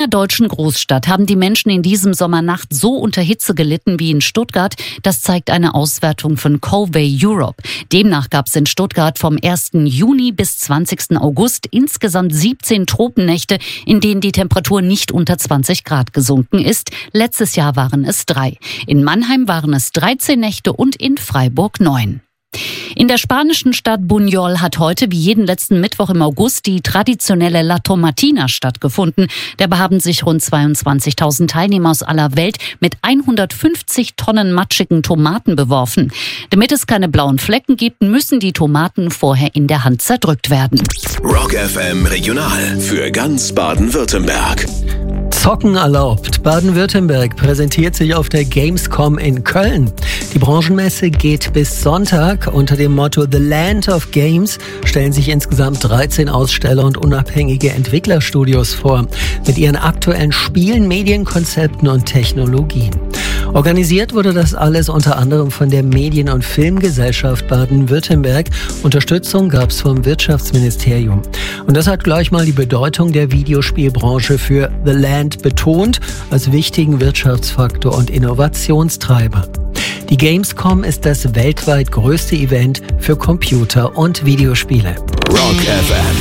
In der deutschen Großstadt haben die Menschen in diesem Sommernacht so unter Hitze gelitten wie in Stuttgart. Das zeigt eine Auswertung von Covey Europe. Demnach gab es in Stuttgart vom 1. Juni bis 20. August insgesamt 17 Tropennächte, in denen die Temperatur nicht unter 20 Grad gesunken ist. Letztes Jahr waren es 3. In Mannheim waren es 13 Nächte und in Freiburg 9. In der spanischen Stadt Buñol hat heute wie jeden letzten Mittwoch im August die traditionelle La Tomatina stattgefunden. Dabei haben sich rund 22.000 Teilnehmer aus aller Welt mit 150 Tonnen matschigen Tomaten beworfen. Damit es keine blauen Flecken gibt, müssen die Tomaten vorher in der Hand zerdrückt werden. Rock FM Regional für ganz Baden-Württemberg. Zocken erlaubt. Baden-Württemberg präsentiert sich auf der Gamescom in Köln. Die Branchenmesse geht bis Sonntag. Unter dem Motto The Land of Games stellen sich insgesamt 13 Aussteller und unabhängige Entwicklerstudios vor, mit ihren aktuellen Spielen, Medienkonzepten und Technologien. Organisiert wurde das alles unter anderem von der Medien- und Filmgesellschaft Baden-Württemberg. Unterstützung gab es vom Wirtschaftsministerium. Und das hat gleich mal die Bedeutung der Videospielbranche für The Land betont, als wichtigen Wirtschaftsfaktor und Innovationstreiber. Die Gamescom ist das weltweit größte Event für Computer- und Videospiele. Rock FM.